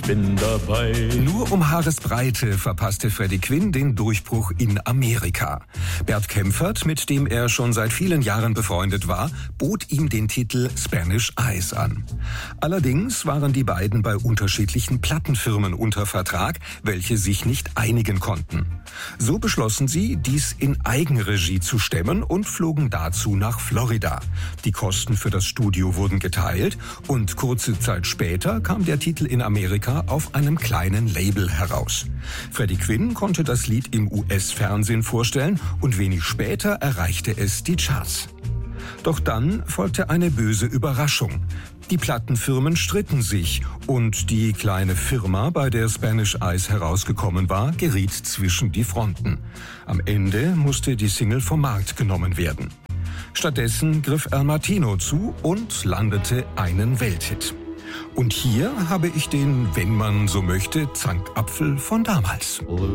bin dabei. Nur um Haaresbreite verpasste Freddie Quinn den Durchbruch in Amerika. Bert Kaempfert, mit dem er schon seit vielen Jahren befreundet war, bot ihm den Titel Spanish Eyes an. Allerdings waren die beiden bei unterschiedlichen Plattenfirmen unter Vertrag, welche sich nicht einigen konnten. So beschlossen sie, dies in Eigenregie zu stemmen und flogen dazu nach Florida. Die Kosten für das Studio wurden geteilt und kurze Zeit später kam der Titel in Amerika auf einem kleinen Label heraus. Freddie Quinn konnte das Lied im US-Fernsehen vorstellen und wenig später erreichte es die Charts. Doch dann folgte eine böse Überraschung. Die Plattenfirmen stritten sich und die kleine Firma, bei der Spanish Eyes herausgekommen war, geriet zwischen die Fronten. Am Ende musste die Single vom Markt genommen werden. Stattdessen griff El Martino zu und landete einen Welthit. Und hier habe ich den, wenn man so möchte, Zankapfel von damals.